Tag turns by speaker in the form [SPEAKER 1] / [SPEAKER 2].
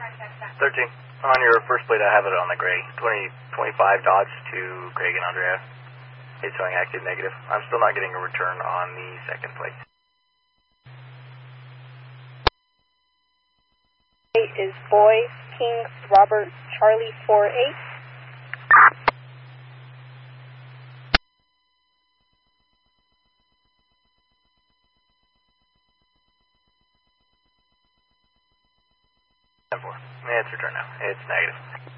[SPEAKER 1] 13. On your first plate, I have it on the gray. 2025 Dodge to Craig and Andrea. It's showing active negative. I'm still not getting a return on the second plate.
[SPEAKER 2] 8 is Boy, King, Robert, Charlie 48.
[SPEAKER 1] It's return now. It's negative.